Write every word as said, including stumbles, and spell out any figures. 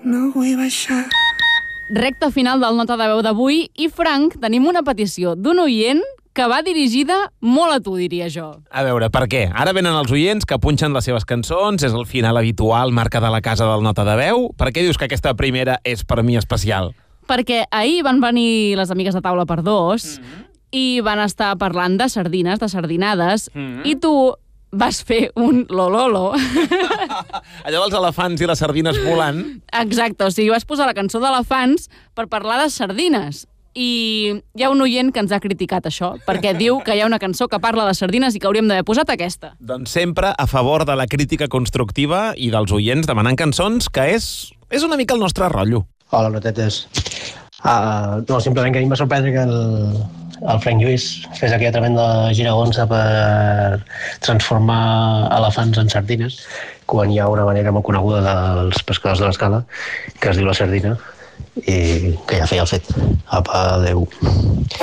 no vull baixar. Recta final del Nota de Veu d'avui i, Frank, tenim una petició d'un oient que va dirigida molt a tu, diria jo. A veure, per què? Ara venen els oients que punxen les seves cançons, és el final habitual, marca de la casa del Nota de Veu. Per què dius que aquesta primera és per mi especial? Perquè ahir van venir les amigues de Taula per Dos mm-hmm. i van estar parlant de sardines, de sardinades, mm-hmm. i tu vas fer un lololo. Allò dels elefants i les sardines volant. Exacte, o sigui, vas posar la cançó d'elefants per parlar de sardines. I hi ha un oient que ens ha criticat això, perquè diu que hi ha una cançó que parla de sardines i que hauríem d'haver posat aquesta. Doncs sempre a favor de la crítica constructiva i dels oients demanant cançons, que és, és una mica el nostre rotllo. Hola, notetes. Uh, no, simplement que a mi em va sorprendre que el, el Frank Lluís fes aquella tremenda giragonsa per transformar elefants en sardines, quan hi ha una manera molt coneguda dels pescadors de l'Escala, que es diu la sardina, i que ja feia el fet. Apa, adeu.